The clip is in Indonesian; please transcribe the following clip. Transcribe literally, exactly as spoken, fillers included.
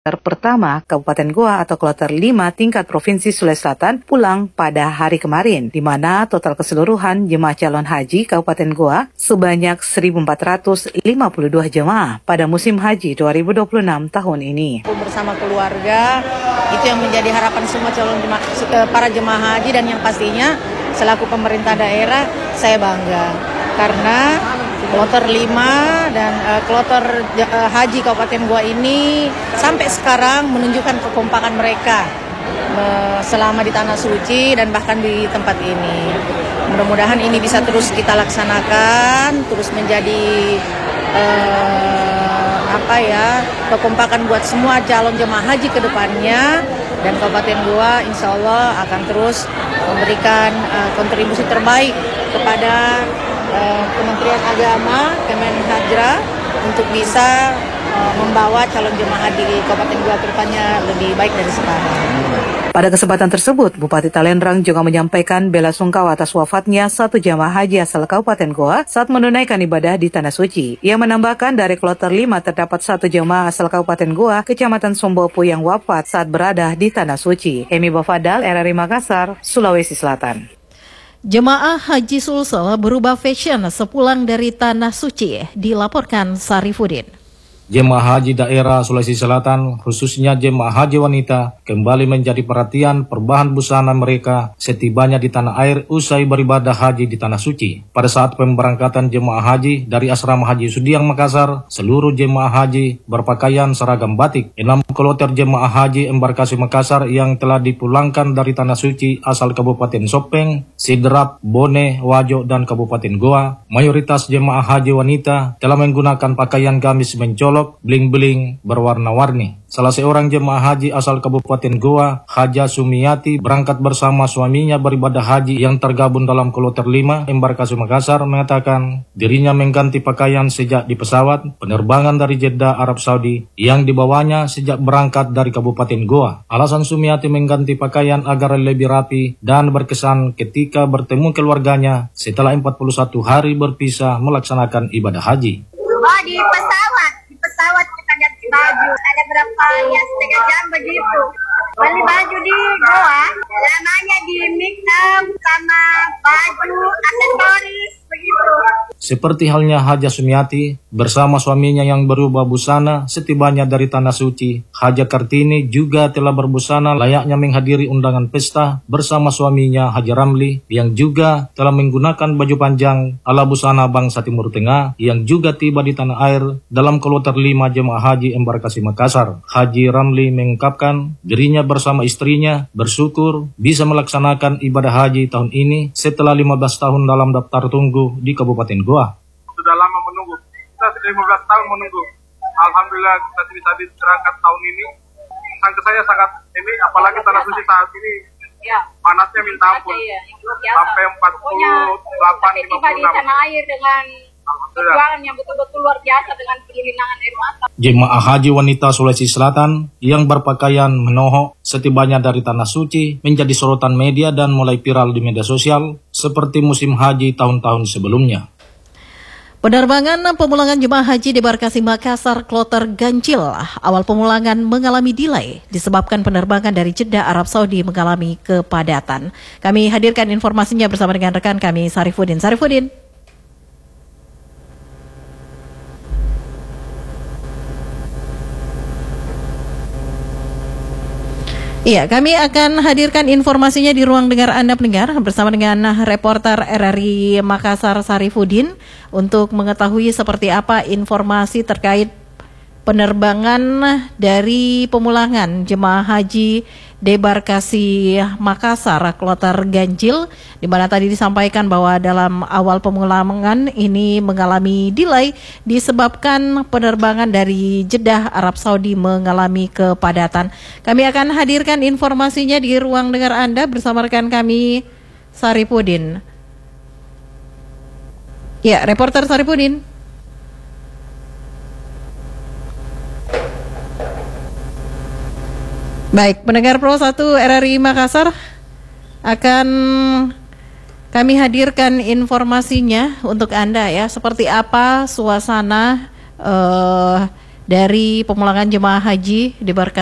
pertama Kabupaten Goa atau kloter lima tingkat Provinsi Sulawesi Selatan pulang pada hari kemarin, di mana total keseluruhan jemaah calon haji Kabupaten Goa sebanyak seribu empat ratus lima puluh dua jemaah pada musim haji dua ribu dua puluh enam tahun ini. Bersama keluarga, itu yang menjadi harapan semua calon jemaah, para jemaah haji, dan yang pastinya selaku pemerintah daerah saya bangga karena kloter lima dan uh, kloter uh, haji Kabupaten Goa ini sampai sekarang menunjukkan kekompakan mereka uh, selama di Tanah Suci dan bahkan di tempat ini. Mudah-mudahan ini bisa terus kita laksanakan, terus menjadi uh, apa ya kekompakan buat semua calon jemaah haji ke depannya, dan Kabupaten Goa insya Allah akan terus memberikan uh, kontribusi terbaik kepada Uh, Kementerian Agama, Kemenhajra untuk bisa uh, membawa calon jemaah haji Kabupaten Goa ke depannya lebih baik dari sekarang. Pada kesempatan tersebut, Bupati Talenrang juga menyampaikan bela sungkawa atas wafatnya satu jemaah haji asal Kabupaten Goa saat menunaikan ibadah di Tanah Suci. Ia menambahkan dari kloter lima terdapat satu jemaah asal Kabupaten Goa, Kecamatan Sombopu yang wafat saat berada di Tanah Suci. Emi Bafadal, R R I Makassar, Sulawesi Selatan. Jemaah Haji Sulsel berubah fashion sepulang dari Tanah Suci, dilaporkan Sarifudin. Jemaah haji daerah Sulawesi Selatan, khususnya jemaah haji wanita, kembali menjadi perhatian perubahan busana mereka setibanya di tanah air usai beribadah haji di Tanah Suci. Pada saat pemberangkatan jemaah haji dari Asrama Haji Sudiang Makassar, seluruh jemaah haji berpakaian seragam batik. Enam kloter jemaah haji embarkasi Makassar yang telah dipulangkan dari Tanah Suci asal Kabupaten Sopeng, Sidrap, Bone, Wajo, dan Kabupaten Goa, mayoritas jemaah haji wanita telah menggunakan pakaian gamis mencolok, bling-bling berwarna-warni. Salah seorang jemaah haji asal Kabupaten Goa, Haja Sumiati, berangkat bersama suaminya beribadah haji yang tergabung dalam kloter lima embarkasi Makassar, mengatakan dirinya mengganti pakaian sejak di pesawat penerbangan dari Jeddah, Arab Saudi yang dibawanya sejak berangkat dari Kabupaten Goa. Alasan Sumiati mengganti pakaian agar lebih rapi dan berkesan ketika bertemu keluarganya setelah empat puluh satu hari berpisah melaksanakan ibadah haji. Oh, di pesawat, di pesawat kita ganti baju. Ada berapa ya, setengah jam begitu. Beli baju di Goa, namanya di mix up sama baju aksesoris begitu. Seperti halnya Haja Sumiati bersama suaminya yang berubah busana setibanya dari Tanah Suci, Haja Kartini juga telah berbusana layaknya menghadiri undangan pesta bersama suaminya Haja Ramli yang juga telah menggunakan baju panjang ala busana bangsa Timur Tengah yang juga tiba di tanah air dalam kloter lima jemaah haji embarkasi Makassar. Haji Ramli mengungkapkan dirinya bersama istrinya bersyukur bisa melaksanakan ibadah haji tahun ini setelah lima belas tahun dalam daftar tunggu di Kabupaten Goa. Sudah lama menunggu, kita sudah lima belas tahun menunggu. Alhamdulillah kita bisa berangkat tahun ini. Sangka saya sangat ini, apalagi Tanah Suci saat ini ya, panasnya minta ampun, ya, sampai empat puluh delapan lima puluh enam. Di tanah air dengan perjuangan yang betul-betul luar biasa dengan perlinangan air mata. Jemaah haji wanita Sulawesi Selatan yang berpakaian menohok setibanya dari Tanah Suci menjadi sorotan media dan mulai viral di media sosial seperti musim haji tahun-tahun sebelumnya. Penerbangan pemulangan jemaah haji debarkasi Makassar kloter ganjil. Awal pemulangan mengalami delay disebabkan penerbangan dari Jeddah, Arab Saudi mengalami kepadatan. Kami hadirkan informasinya bersama dengan rekan kami Sarifudin. Sarifudin. Iya, kami akan hadirkan informasinya di ruang dengar Anda pendengar bersama dengan reporter R R I Makassar Sarifudin untuk mengetahui seperti apa informasi terkait penerbangan dari pemulangan jemaah haji debarkasi Makassar kloter ganjil, di mana tadi disampaikan bahwa dalam awal pemulangan ini mengalami delay disebabkan penerbangan dari Jeddah Arab Saudi mengalami kepadatan. Kami akan hadirkan informasinya di ruang dengar Anda bersama rekan kami Sarifudin. Ya, reporter Sarifudin. Baik, pendengar Pro satu R R I Makassar, akan kami hadirkan informasinya untuk Anda ya, seperti apa suasana uh, dari pemulangan jemaah haji diberkahi